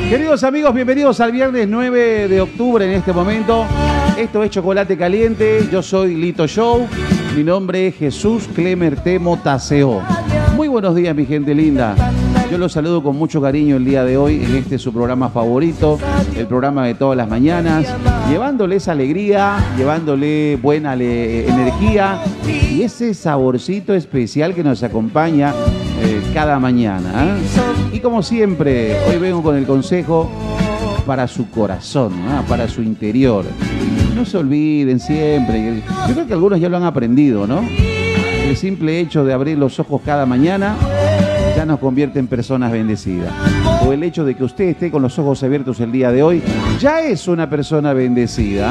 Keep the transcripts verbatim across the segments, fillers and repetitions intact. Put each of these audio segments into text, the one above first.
Queridos amigos, bienvenidos al viernes nueve de octubre en este momento. Esto es Chocolate Caliente, yo soy Lito Show, mi nombre es Jesús Clemer Temo Taseo. Muy buenos días, mi gente linda. Yo los saludo con mucho cariño el día de hoy en este su programa favorito, el programa de todas las mañanas, llevándoles alegría, llevándole buena le energía y ese saborcito especial que nos acompaña eh, cada mañana. ¿eh? Y como siempre, hoy vengo con el consejo para su corazón, ¿eh? para su interior. No se olviden siempre, yo creo que algunos ya lo han aprendido, ¿no? El simple hecho de abrir los ojos cada mañana ya nos convierte en personas bendecidas. O el hecho de que usted esté con los ojos abiertos el día de hoy ya es una persona bendecida.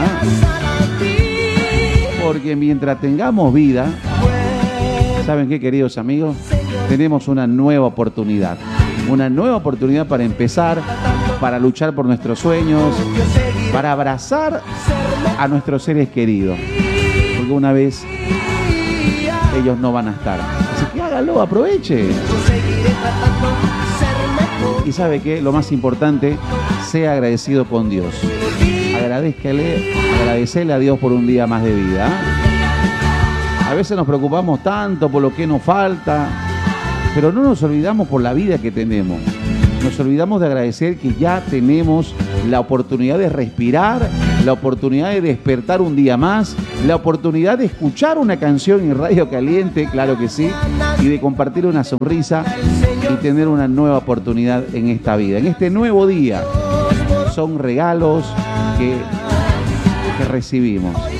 Porque mientras tengamos vida, ¿saben qué, queridos amigos? Tenemos una nueva oportunidad. Una nueva oportunidad para empezar, para luchar por nuestros sueños, para abrazar a nuestros seres queridos. Porque una vez ellos no van a estar. Así que hágalo, aproveche. Y sabe que lo más importante, sea agradecido con Dios. Agradezcale, agradecerle a Dios por un día más de vida. A veces nos preocupamos tanto por lo que nos falta, pero no nos olvidamos por la vida que tenemos. Nos olvidamos de agradecer que ya tenemos la oportunidad de respirar, la oportunidad de despertar un día más, la oportunidad de escuchar una canción en Radio Caliente, claro que sí, y de compartir una sonrisa y tener una nueva oportunidad en esta vida, en este nuevo día. Son regalos que, que recibimos.